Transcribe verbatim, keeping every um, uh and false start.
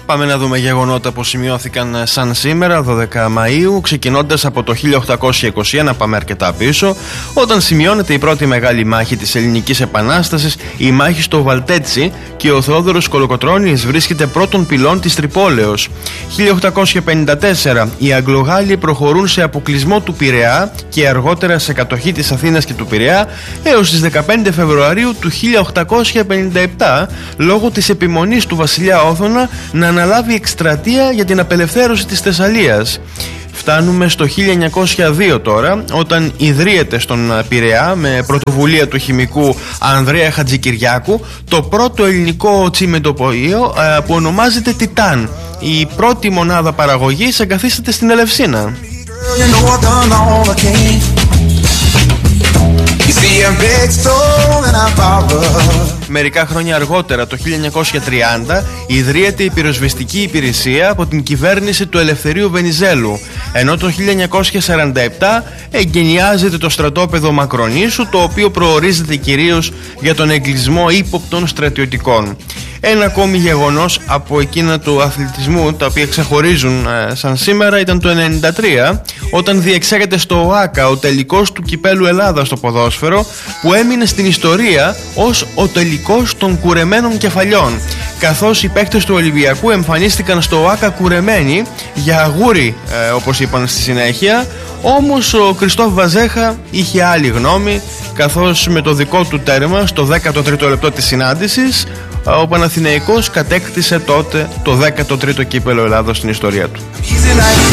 Πάμε να δούμε γεγονότα που σημειώθηκαν σαν σήμερα, δώδεκα Μαΐου, ξεκινώντας από το χίλια οκτακόσια είκοσι ένα, πάμε αρκετά πίσω, όταν σημειώνεται η πρώτη μεγάλη μάχη της Ελληνικής Επανάστασης, η μάχη στο Βαλτέτσι, και ο Θεόδωρος Κολοκοτρώνης βρίσκεται πρώτον πυλών της Τρυπόλεως. χίλια οκτακόσια πενήντα τέσσερα, οι Αγγλογάλοι προχωρούν σε αποκλεισμό του Πειραιά και αργότερα σε κατοχή της Αθήνας και του Πειραιά, έως τις δεκαπέντε Φεβρουαρίου του χίλια οκτακόσια πενήντα επτά, λόγω της επιμονής του βασιλιά Όθωνα να αναλάβει εκστρατεία για την απελευθέρωση της Θεσσαλίας. Φτάνουμε στο χίλια εννιακόσια δύο τώρα, όταν ιδρύεται στον Πειραιά με πρωτοβουλία του χημικού Ανδρέα Χατζικυριάκου το πρώτο ελληνικό τσιμεντοπωείο που ονομάζεται Τιτάν. Η πρώτη μονάδα παραγωγής εγκαθίσταται στην Ελευσίνα. Μερικά χρόνια αργότερα, το χίλια εννιακόσια τριάντα, ιδρύεται η πυροσβεστική υπηρεσία από την κυβέρνηση του Ελευθερίου Βενιζέλου, ενώ το χίλια εννιακόσια σαράντα επτά εγκαινιάζεται το στρατόπεδο Μακρονήσου, το οποίο προορίζεται κυρίως για τον εγκλισμό ύποπτων στρατιωτικών. Ένα ακόμη γεγονός από εκείνα του αθλητισμού, τα οποία ξεχωρίζουν ε, σαν σήμερα, ήταν το ενενήντα τρία, όταν διεξάγεται στο ΟΑΚΑ ο τελικός του Κυπέλου Ελλάδας στο ποδόσφαιρο, που έμεινε στην ιστορία ως ο τελικός των κουρεμένων κεφαλιών, καθώς οι παίκτες του Ολυμπιακού εμφανίστηκαν στο ΟΑΚΑ κουρεμένοι για αγούρι, ε, όπως είπαν στη συνέχεια. Όμως ο Κριστόφ Βαζέχα είχε άλλη γνώμη, καθώς με το δικό του τέρμα στο δέκατο τρίτο λεπτό της συνάντησης ο Παναθηναϊκός κατέκτησε τότε το δέκατο τρίτο κύπελλο Ελλάδος στην ιστορία του.